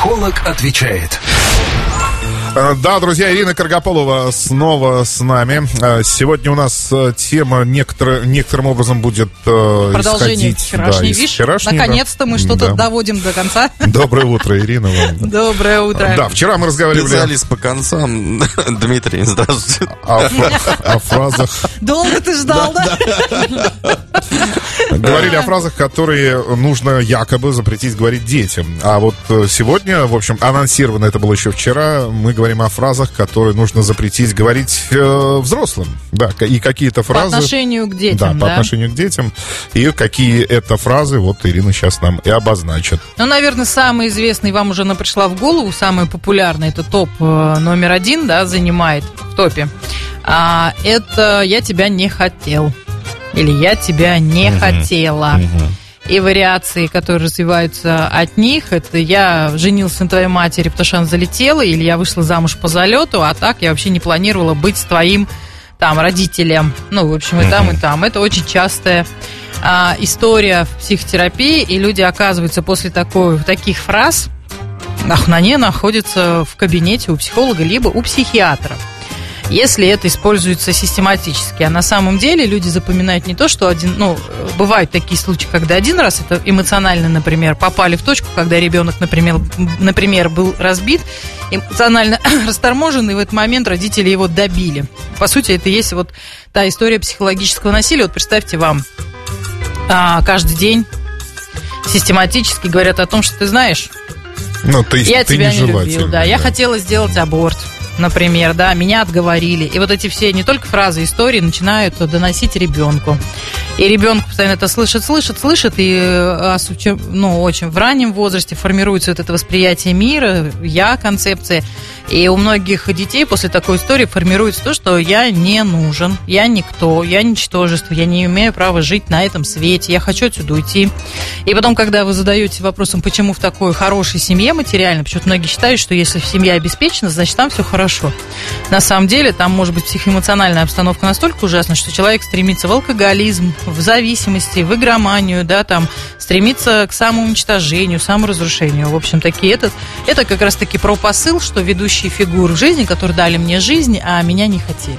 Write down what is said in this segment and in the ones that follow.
Психолог отвечает. Да, друзья, Ирина Каргополова снова с нами. Сегодня у нас тема некоторым образом будет продолжение вчерашней, наконец-то мы что-то доводим до конца. Доброе утро, Ирина. Доброе утро. Да, вчера мы разговаривали... Специалист по концам. Дмитрий, здравствуйте. О фразах... Долго ты ждал, да? Говорили о фразах, которые нужно якобы запретить говорить детям. А вот сегодня, в общем, анонсировано это было еще вчера, мы говорим о фразах, которые нужно запретить говорить взрослым. Да, и какие-то фразы... По отношению к детям, да? По отношению к детям. И какие это фразы, вот Ирина сейчас нам и обозначит. Ну, наверное, самый известный, вам уже пришла в голову, самый популярный, это топ номер 1, да, занимает в топе. Это «я тебя не хотел». Или «я тебя не хотела». И вариации, которые развиваются от них, это «я женился на твоей матери, потому что она залетела», или «я вышла замуж по залету, а так я вообще не планировала быть твоим там родителем». Ну, в общем, и там, и там. Это очень частая история в психотерапии, и люди оказываются после таких фраз, они находятся в кабинете у психолога либо у психиатра. Если это используется систематически. А на самом деле люди запоминают не то, что бывают такие случаи, когда один раз это эмоционально, например, попали в точку, когда ребенок, например, был разбит, эмоционально расторможен, и в этот момент родители его добили. По сути, это и есть вот та история психологического насилия. Вот представьте вам, каждый день систематически говорят о том, что ты знаешь, я тебя не любил, да, я хотела сделать аборт. Например, да, меня отговорили. И вот эти все не только фразы, истории начинают доносить ребенку. И ребенок постоянно это слышит, и очень в раннем возрасте формируется вот это восприятие мира, я-концепция. И у многих детей после такой истории формируется то, что я не нужен, я никто, я ничтожество, я не имею права жить на этом свете, я хочу отсюда уйти. И потом, когда вы задаете вопросом, почему в такой хорошей семье материально, почему-то многие считают, что если семья обеспечена, значит там все хорошо. На самом деле там может быть психоэмоциональная обстановка настолько ужасна, что человек стремится в алкоголизм, в зависимости, в игроманию, да, там стремится к самоуничтожению, саморазрушению. В общем, это как раз-таки про посыл, что ведущие фигуры в жизни, которые дали мне жизнь, а меня не хотели.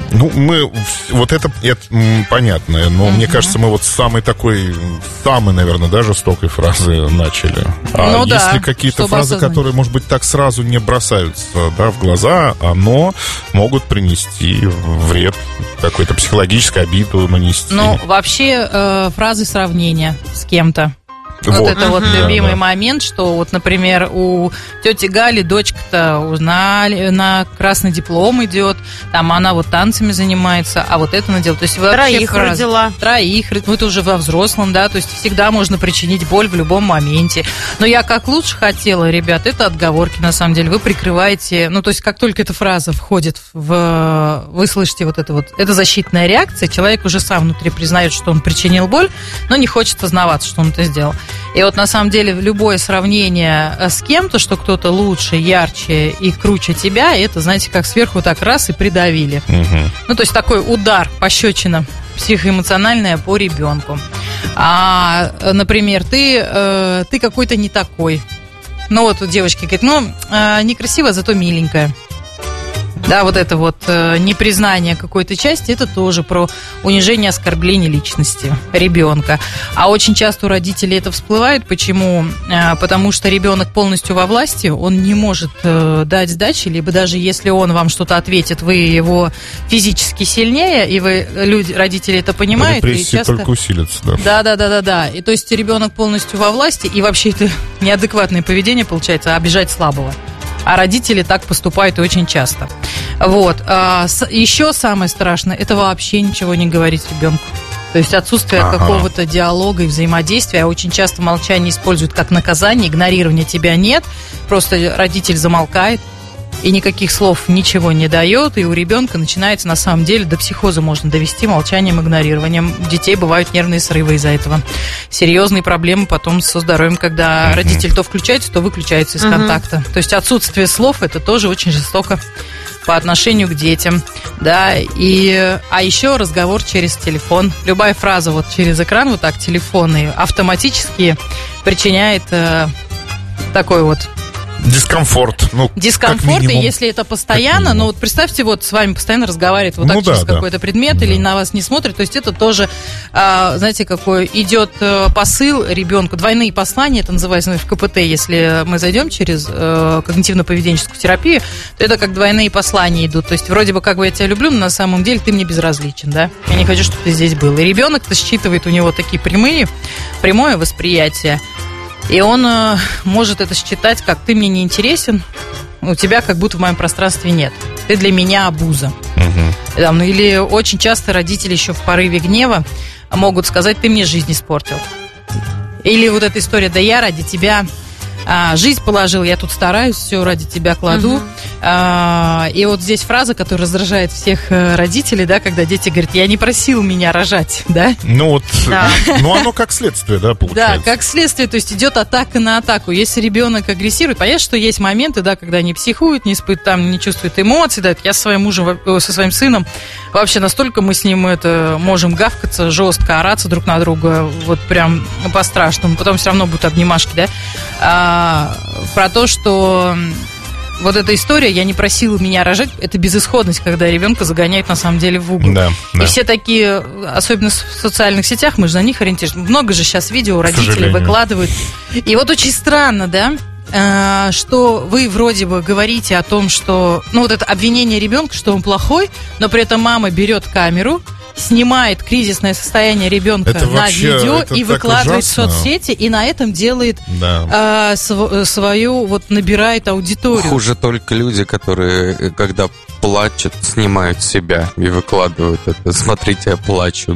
Это понятно, но мне кажется, мы вот самой, наверное, да, жестокой фразы начали. Если какие-то фразы, которые, может быть, так сразу не бросаются, да, в глаза, но могут принести вред, какую-то психологическую обиду нанести. Вообще, фразы сравнения с кем-то. Вот это любимый момент, что например, у тети Гали дочка-то на красный диплом идет, там она танцами занимается, а вот это она делает. То есть троих родила. Это уже во взрослом, да, то есть всегда можно причинить боль в любом моменте. Но я как лучше хотела, ребят, это отговорки, на самом деле. Вы прикрываете, то есть как только эта фраза входит вы слышите это защитная реакция, человек уже сам внутри признает, что он причинил боль, но не хочет сознаваться, что он это сделал. И на самом деле любое сравнение с кем-то, что кто-то лучше, ярче и круче тебя, это, знаете, как сверху так раз и придавили. То есть такой удар, пощечина психоэмоциональная по ребенку. Например, ты какой-то не такой. Девочка говорит, некрасивая, зато миленькая. Да, непризнание какой-то части, это тоже про унижение, оскорбление личности ребенка. А очень часто у родителей это всплывает. Почему? Потому что ребенок полностью во власти, он не может дать сдачи, либо даже если он вам что-то ответит, вы его физически сильнее, и родители это понимают. Репрессии только усилятся, да. Да. И то есть ребенок полностью во власти, и вообще это неадекватное поведение получается, обижать слабого. А родители так поступают очень часто. Еще самое страшное, это вообще ничего не говорить ребенку. То есть отсутствие какого-то диалога и взаимодействия. Очень часто молчание используют как наказание, игнорирования тебя нет. Просто родитель замолкает. И никаких слов ничего не дает, и у ребенка начинается, на самом деле, до психоза можно довести молчанием, игнорированием. У детей бывают нервные срывы из-за этого. Серьезные проблемы потом со здоровьем, когда родитель то включается, то выключается из контакта. То есть отсутствие слов – это тоже очень жестоко по отношению к детям, да, а еще разговор через телефон. Любая фраза через экран, телефонный, автоматически причиняет такой Дискомфорт. Дискомфорт, и если это постоянно, ну вот представьте, вот с вами постоянно разговаривает вот так через какой-то предмет, или на вас не смотрит, то есть это тоже, знаете, какой идет посыл ребенку, двойные послания, это называется в КПТ, если мы зайдем через когнитивно-поведенческую терапию, то это как двойные послания идут, то есть вроде бы как бы я тебя люблю, но на самом деле ты мне безразличен, да, я не хочу, чтобы ты здесь был, и ребенок-то считывает, у него такие прямое восприятие, и он может это считать, как ты мне не интересен, у тебя как будто в моем пространстве нет. Ты для меня обуза. Или очень часто родители еще в порыве гнева могут сказать, ты мне жизнь испортил. Или вот эта история, да я ради тебя жизнь положил, я тут стараюсь, все ради тебя кладу. И вот здесь фраза, которая раздражает всех родителей, да, когда дети говорят, я не просил меня рожать, да? Ну вот, ну оно как следствие, да, получается? Да, как следствие, то есть идет атака на атаку. Если ребенок агрессирует, понятно, что есть моменты, да, когда они психуют, не чувствуют эмоций, да, я со своим мужем, со своим сыном, вообще настолько мы с ним можем гавкаться, жестко ораться друг на друга, вот прям по-страшному, потом все равно будут обнимашки, да? Про то, что вот эта история, я не просила меня рожать, это безысходность, когда ребенка загоняют на самом деле в угол. Да. Все такие, особенно в социальных сетях, мы же на них ориентируемся. Много же сейчас видео родители выкладывают. И вот очень странно, да, что вы вроде бы говорите о том, что, ну вот это обвинение ребенка, что он плохой, но при этом мама берет камеру, снимает кризисное состояние ребенка на видео и выкладывает в соцсети, и на этом делает свою, вот набирает аудиторию. Хуже только люди, которые, когда плачут, снимают себя и выкладывают это. Смотрите, я плачу.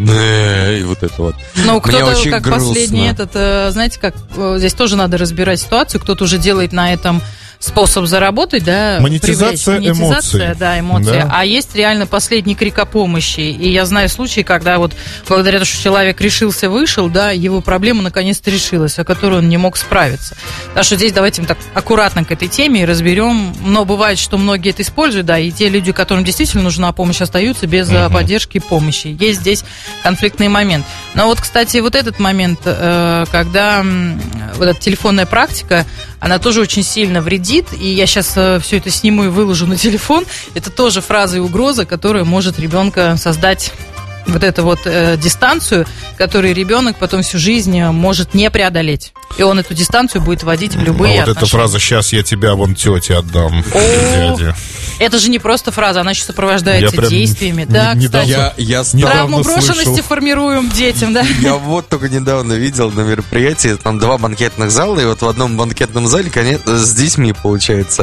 И вот это вот. Ну, кто-то, как грустно. Последний знаете, как здесь тоже надо разбирать ситуацию, кто-то уже делает на этом способ заработать, да, монетизация эмоций. Да, эмоции. Да. А есть реально последний крик о помощи. И я знаю случаи, когда вот благодаря тому, что человек решился, вышел, да, его проблема наконец-то решилась, о которой он не мог справиться. Так что здесь давайте мы так аккуратно к этой теме и разберем. Но бывает, что многие это используют, да, и те люди, которым действительно нужна помощь, остаются без поддержки и помощи. Есть здесь конфликтный момент. Но вот, кстати, вот этот момент, когда вот эта телефонная практика, она тоже очень сильно вредит, и я сейчас все это сниму и выложу на телефон. Это тоже фраза и угроза, которая может ребенка создать вот эту вот дистанцию, которую ребенок потом всю жизнь может не преодолеть. И он эту дистанцию будет вводить в любые отношения. Вот эта фраза «сейчас я тебя вон тете отдам, дяде». Это же не просто фраза, она еще сопровождается действиями. Да, кстати. Я травму брошенности формируем детям, да? Я вот только недавно видел на мероприятии, там 2 банкетных зала, и вот в одном банкетном зале с детьми, получается.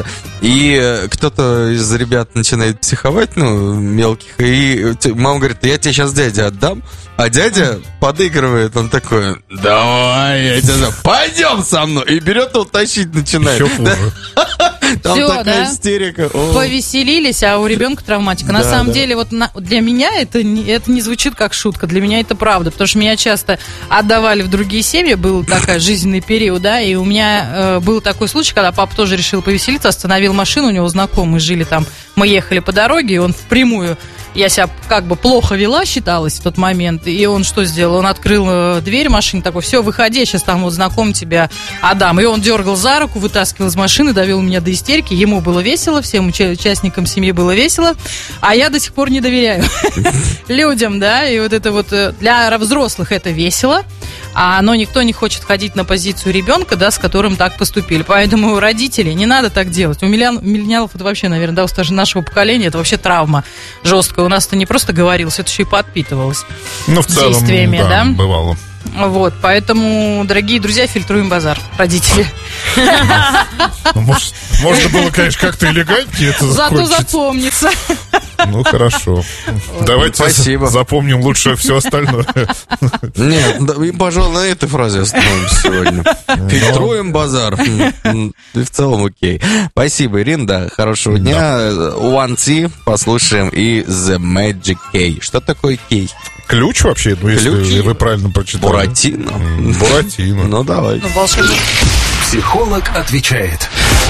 И кто-то из ребят начинает психовать, ну, мелких, и мама говорит, я тебе сейчас дяде отдам. А дядя подыгрывает, он такой, давай, я тебя пойдем со мной. И берет его тащить начинает. Еще хуже. Там все, такая истерика. Повеселились, а у ребенка травматика. На самом деле, вот для меня это не звучит как шутка. Для меня это правда. Потому что меня часто отдавали в другие семьи. Был такой жизненный период, да. И у меня был такой случай, когда папа тоже решил повеселиться, остановил машину, у него знакомые жили там. Мы ехали по дороге, и он впрямую... Я себя как бы плохо вела, считалось в тот момент. И он что сделал? Он открыл дверь машины, такой, все, выходи, я сейчас там вот знаком тебя отдам. И он дергал за руку, вытаскивал из машины, довел меня до истерики. Ему было весело, всем участникам семьи было весело. А я до сих пор не доверяю людям, да. И вот это вот для взрослых это весело. Но никто не хочет ходить на позицию ребенка, да, с которым так поступили. Поэтому родители, не надо так делать. У миллениалов это вообще, наверное, да, у нашего поколения это вообще травма жесткая. У нас это не просто говорилось, это еще и подпитывалось. Ну, в целом, действиями, да, бывало. Вот, поэтому, дорогие друзья, фильтруем базар, родители. Можно было, конечно, как-то элегантнее это закончить. Зато запомнится. Ну, хорошо. Давайте запомним лучше все остальное. Нет, пожалуй, на этой фразе остановимся сегодня. Фильтруем базар. И в целом окей. Спасибо, Ирина, да, хорошего дня. One T послушаем и The Magic Key. Что такое кей? Ключ вообще, ну, если вы правильно прочитали. Буратино. Буратино. Ну, давай. Психолог отвечает.